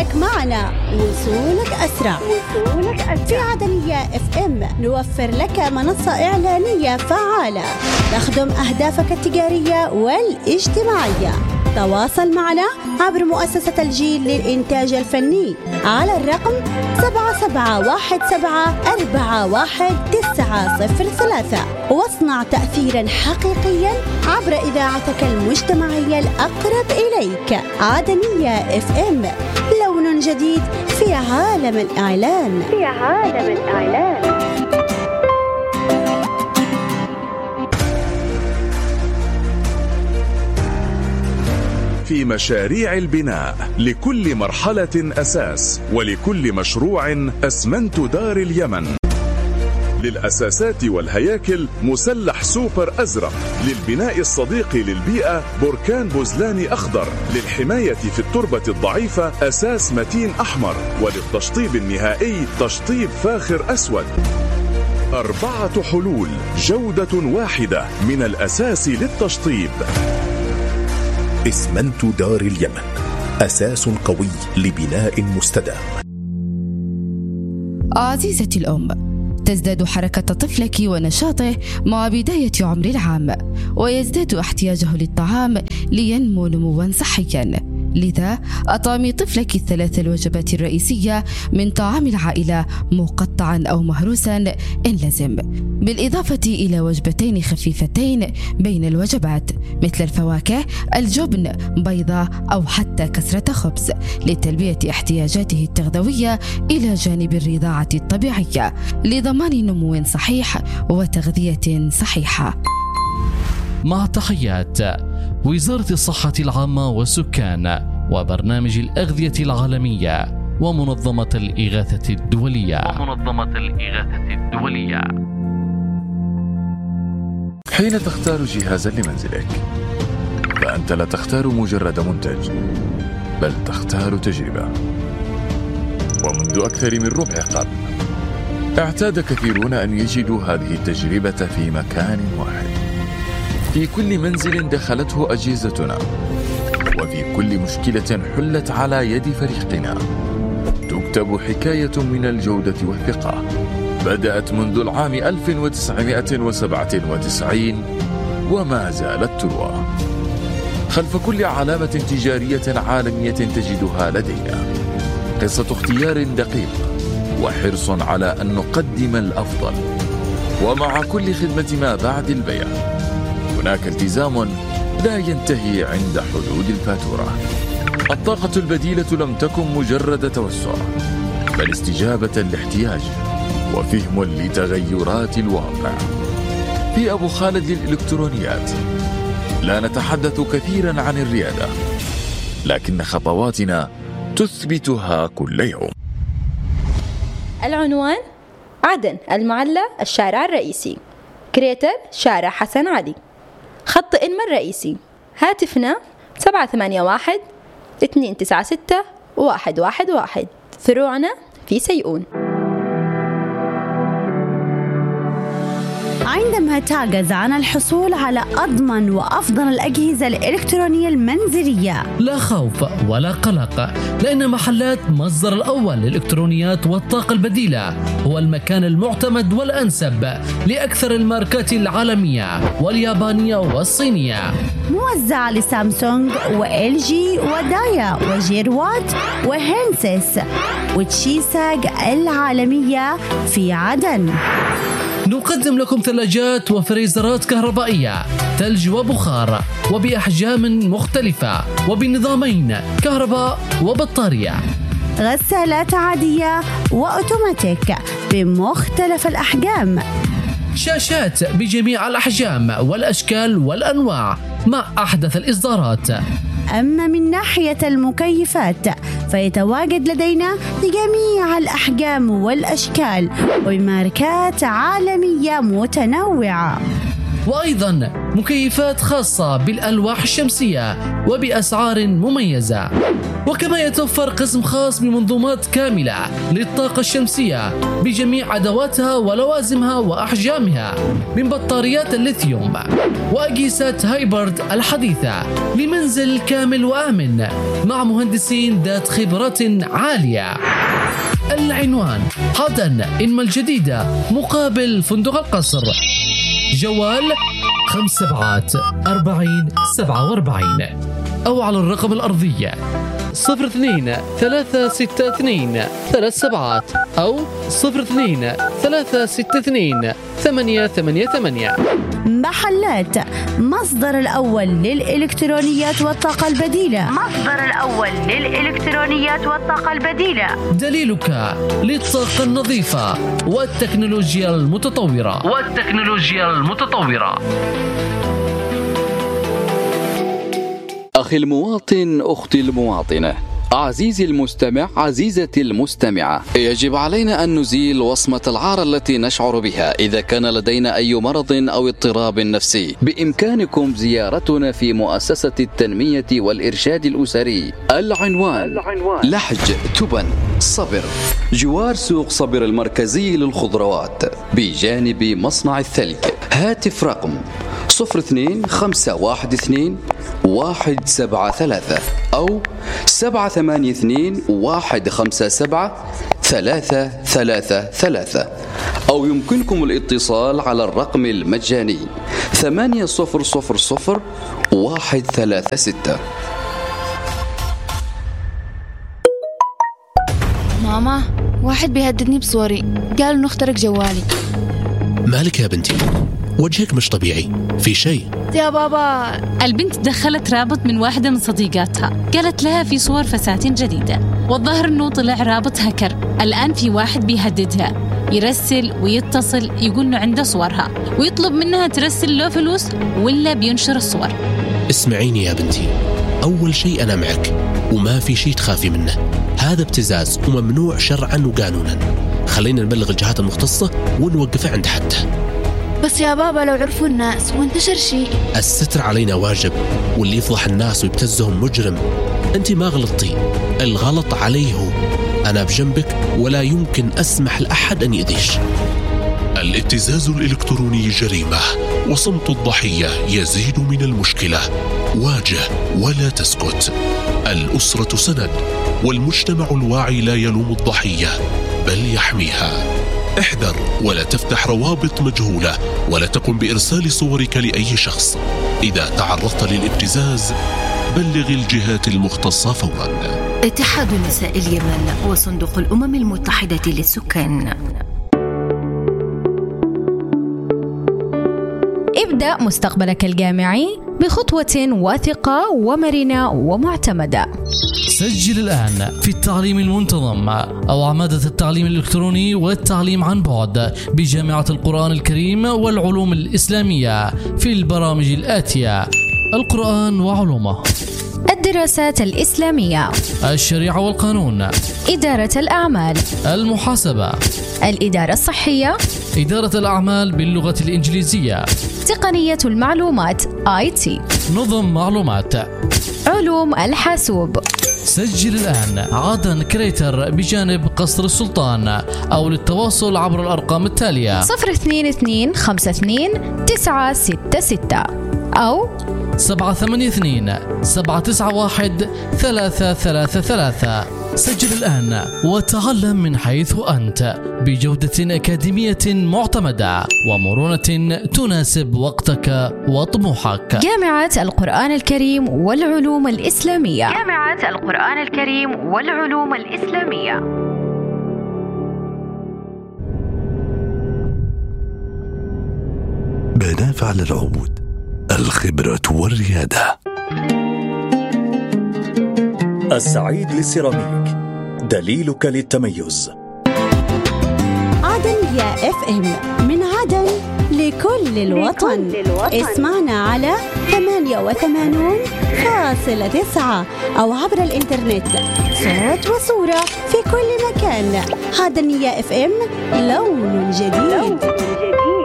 لأنك معنا وصولك أسرع. في عدنية FM نوفر لك منصة إعلانية فعالة تخدم أهدافك التجارية والاجتماعية. تواصل معنا عبر مؤسسة الجيل للإنتاج الفني على الرقم 7717411903 واصنع تأثيرا حقيقيا عبر إذاعتك المجتمعية الأقرب إليك. عدنية FM، لون جديد في عالم الإعلان. في مشاريع البناء لكل مرحلة أساس، ولكل مشروع أسمنت دار اليمن. للأساسات والهياكل مسلح سوبر أزرق، للبناء الصديق للبيئة بركان بوزلاني أخضر، للحماية في التربة الضعيفة أساس متين أحمر، وللتشطيب النهائي تشطيب فاخر أسود. 4 حلول، جودة واحدة من الأساس للتشطيب. اسمنت دار اليمن، أساس قوي لبناء مستدام. عزيزتي الأم، تزداد حركة طفلك ونشاطه مع بداية عمر العام، ويزداد احتياجه للطعام لينمو نموا صحيا. لذا أطعمي طفلك 3 الوجبات الرئيسية من طعام العائلة مقطعا أو مهروسا إن لزم، بالإضافة إلى وجبتين خفيفتين بين الوجبات مثل الفواكه، الجبن، بيضة أو حتى كسرة خبز، لتلبية احتياجاته التغذوية إلى جانب الرضاعة الطبيعية لضمان نمو صحيح وتغذية صحيحة. مع تحيات وزارة الصحة العامة والسكان وبرنامج الأغذية العالمية ومنظمة الإغاثة الدولية. حين تختار جهازا لمنزلك فأنت لا تختار مجرد منتج، بل تختار تجربة. ومنذ أكثر من ربع قرن اعتاد كثيرون أن يجدوا هذه التجربة في مكان واحد، في كل منزل دخلته أجهزتنا، وفي كل مشكلة حلت على يد فريقنا تكتب حكاية من الجودة والثقة بدأت منذ العام 1997 وما زالت تروى. خلف كل علامة تجارية عالمية تجدها لدينا قصة اختيار دقيق وحرص على أن نقدم الأفضل، ومع كل خدمة ما بعد البيع هناك التزام لا ينتهي عند حدود الفاتورة. الطاقة البديلة لم تكن مجرد توسع، بل استجابة لاحتياج وفهم لتغيرات الواقع. في أبو خالد للإلكترونيات لا نتحدث كثيرا عن الريادة، لكن خطواتنا تثبتها كل يوم. العنوان: عدن، المعلى، الشارع الرئيسي. كريتر: شارع حسن علي. خط إنما الرئيسي. هاتفنا 781-296-111. فروعنا في سيئون. عندما تعجز عن الحصول على أضمن وأفضل الأجهزة الإلكترونية المنزلية، لا خوف ولا قلق، لأن محلات مصدر الأول للإلكترونيات والطاقة البديلة هو المكان المعتمد والأنسب لأكثر الماركات العالمية واليابانية والصينية، موزع لسامسونج وإل جي ودايا وجيروات وهينسيس وتشيساج العالمية في عدن. نقدم لكم ثلاجات وفريزرات كهربائية، ثلج وبخار، وبأحجام مختلفة وبنظامين كهرباء وبطارية، غسالات عادية وأوتوماتيك بمختلف الأحجام، شاشات بجميع الأحجام والأشكال والأنواع مع أحدث الإصدارات. أما من ناحية المكيفات فيتواجد لدينا بجميع الأحجام والأشكال وبماركات عالمية متنوعة. وأيضا مكيفات خاصة بالألواح الشمسية وبأسعار مميزة. وكما يتوفر قسم خاص بمنظومات كاملة للطاقة الشمسية بجميع أدواتها ولوازمها وأحجامها من بطاريات الليثيوم وأجهزة هايبرد الحديثة لمنزل كامل وآمن مع مهندسين ذات خبرة عالية. العنوان: عدن إنما الجديدة مقابل فندق القصر. جوال 574047 أو على الرقم الأرضي 02-362-37 أو 02-362-888. محلات مصدر الأول للإلكترونيات والطاقة البديلة. دليلك للطاقة النظيفة والتكنولوجيا المتطورة. أخي المواطن، أختي المواطنة، عزيزي المستمع، عزيزتي المستمعة، يجب علينا أن نزيل وصمة العار التي نشعر بها إذا كان لدينا أي مرض أو اضطراب نفسي. بإمكانكم زيارتنا في مؤسسة التنمية والإرشاد الأسري. العنوان: لحج تبن صبر، جوار سوق صبر المركزي للخضروات بجانب مصنع الثلج. هاتف رقم 02-512-173 أو 782-157-333 أو يمكنكم الاتصال على الرقم المجاني 800-136. ماما، واحد بيهددني بصوري، قالوا نخترق جوالي. مالك يا بنتي؟ وجهك مش طبيعي، في شيء؟ يا بابا، البنت دخلت رابط من واحدة من صديقاتها، قالت لها في صور فساتين جديدة، والظاهر انه طلع رابط هكر. الآن في واحد بيهددها، يرسل ويتصل يقول انه عنده صورها ويطلب منها ترسل له فلوس ولا بينشر الصور. اسمعيني يا بنتي، أول شيء أنا معك وما في شيء تخافي منه، هذا ابتزاز وممنوع شرعا وقانونا. خلينا نبلغ الجهات المختصة ونوقفه عند حده. بس يا بابا لو عرفوا الناس وانتشر شيء. الستر علينا واجب، واللي يفضح الناس ويبتزهم مجرم. انت ما غلطتي، الغلط عليه هو. انا بجنبك ولا يمكن اسمح لأحد ان يأذيش. الابتزاز الإلكتروني جريمة، وصمت الضحية يزيد من المشكلة. واجه ولا تسكت. الأسرة سند، والمجتمع الواعي لا يلوم الضحية بل يحميها. احذر ولا تفتح روابط مجهولة، ولا تقم بإرسال صورك لأي شخص. إذا تعرضت للابتزاز بلغ الجهات المختصة فورا. اتحاد نساء اليمن وصندوق الأمم المتحدة للسكان. ابدأ مستقبلك الجامعي بخطوة واثقة ومرنة ومعتمدة. سجل الآن في التعليم المنتظم أو عمادة التعليم الإلكتروني والتعليم عن بعد بجامعة القرآن الكريم والعلوم الإسلامية في البرامج الآتية: القرآن وعلومه، الدراسات الإسلامية، الشريعة والقانون، إدارة الأعمال، المحاسبة، الإدارة الصحية، إدارة الأعمال باللغة الإنجليزية، تقنية المعلومات IT، نظم معلومات، علوم الحاسوب. سجل الآن عدن كريتر بجانب قصر السلطان، أو للتواصل عبر الأرقام التالية 022-52-966 أو 782-791-333. سجل الآن وتعلم من حيث أنت بجودة أكاديمية معتمدة ومرونة تناسب وقتك وطموحك. جامعة القرآن الكريم والعلوم الإسلامية. جامعة القرآن الكريم والعلوم الإسلامية. منافع على العود، الخبرة والريادة. السعيد للسيراميك، دليلك للتميز. عدنية FM، من عدن لكل الوطن. اسمعنا على 88.9 أو عبر الإنترنت، صوت وصورة في كل مكان. عدنية FM، لون جديد.